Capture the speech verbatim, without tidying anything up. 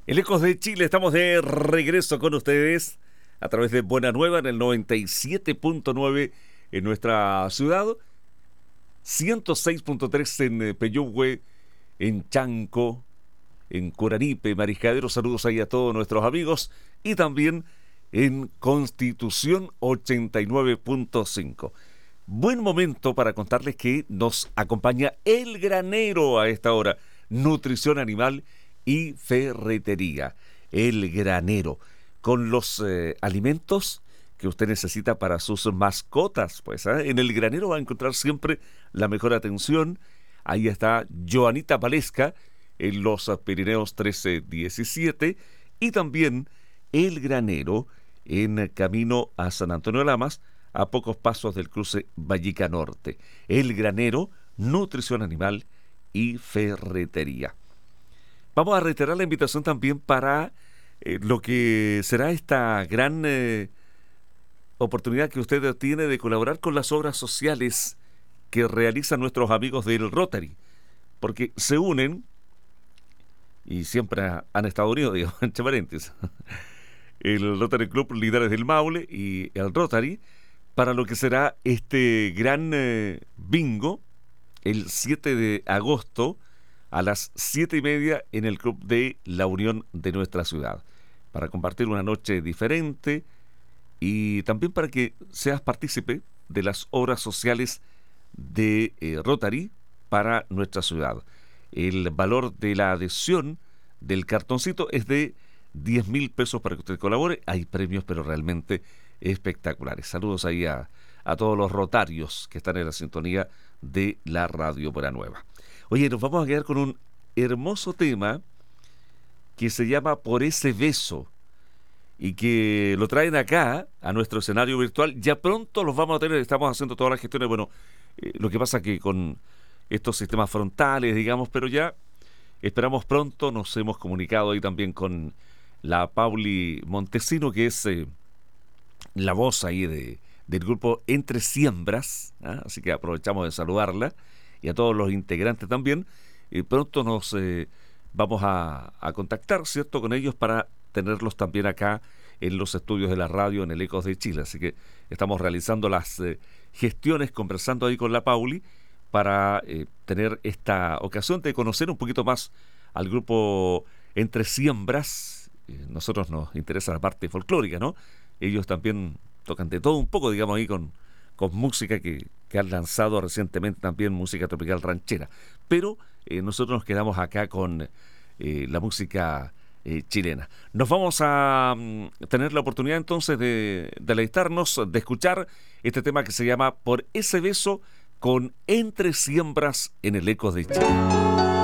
El Ecos de Chile, estamos de regreso con ustedes a través de Buena Nueva en el noventa y siete punto nueve en nuestra ciudad, ciento seis punto tres en eh, Peyúgue, en Chanco, en Curaripe, Mariscadero. Saludos ahí a todos nuestros amigos, y también en Constitución ochenta y nueve punto cinco. Buen momento para contarles que nos acompaña El Granero a esta hora, nutrición animal y ferretería. El Granero, con los eh, alimentos que usted necesita para sus mascotas. Pues ¿eh? En El Granero va a encontrar siempre la mejor atención. Ahí está Joanita Valesca, en los Pirineos trece diecisiete, y también El Granero en camino a San Antonio de Lamas, a pocos pasos del cruce Vallica Norte. El Granero, nutrición animal y ferretería. Vamos a reiterar la invitación también para eh, lo que será esta gran eh, oportunidad que usted tiene de colaborar con las obras sociales que realizan nuestros amigos del Rotary, porque se unen, y siempre ha, han estado unidos, digo, entre paréntesis, el Rotary Club Líderes del Maule y el Rotary, para lo que será este gran eh, bingo el siete de agosto a las siete y media en el Club de la Unión de nuestra ciudad, para compartir una noche diferente y también para que seas partícipe de las obras sociales de eh, Rotary para nuestra ciudad. El valor de la adhesión del cartoncito es de diez mil pesos para que usted colabore. Hay premios, pero realmente espectaculares. Saludos ahí a, a todos los rotarios que están en la sintonía de la Radio Buena Nueva. Oye, nos vamos a quedar con un hermoso tema que se llama Por ese beso, y que lo traen acá a nuestro escenario virtual. Ya pronto los vamos a tener, estamos haciendo todas las gestiones. Bueno, eh, lo que pasa que con estos sistemas frontales, digamos, pero ya esperamos pronto. Nos hemos comunicado ahí también con la Pauli Montesino, que es eh, la voz ahí de, del grupo Entre Siembras, ¿eh? Así que aprovechamos de saludarla, y a todos los integrantes también. Y pronto nos eh, vamos a, a contactar, ¿cierto?, con ellos para tenerlos también acá en los estudios de la radio en el Ecos de Chile. Así que estamos realizando las eh, gestiones, conversando ahí con la Pauli, para eh, tener esta ocasión de conocer un poquito más al grupo Entre Siembras. Eh, nosotros nos interesa la parte folclórica, ¿no? Ellos también tocan de todo un poco, digamos, ahí con, con música que, que han lanzado recientemente, también música tropical ranchera. Pero eh, nosotros nos quedamos acá con eh, la música eh, chilena. Nos vamos a um, tener la oportunidad entonces de deleitarnos, de escuchar este tema que se llama Por ese beso, con Entre Siembras en el Ecos de Chile.